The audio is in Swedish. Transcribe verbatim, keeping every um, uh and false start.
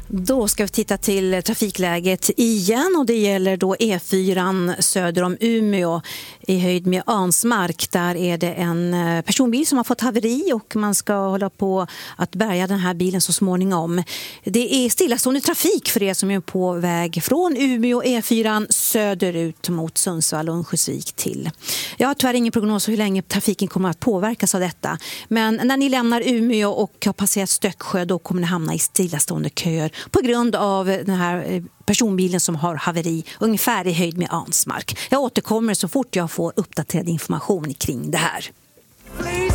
Då ska vi titta till trafikläget igen och det gäller då E fyra söder om Umeå i höjd med Ansmark. Där är det en personbil som har fått haveri och man ska hålla på att bärga den här bilen så småningom. Det är stillastående trafik för er som är på väg från Umeå E fyra söderut mot Sundsvall och Örnsköldsvik till. Jag har tyvärr ingen prognos hur länge trafiken kommer att påverkas av detta. Men när ni lämnar Umeå och har passerat Stöcksjö då kommer ni hamna i stillastående köer på grund av den här personbilen som har haveri ungefär i höjd med Ansmark. Jag återkommer så fort jag får uppdaterad information kring det här.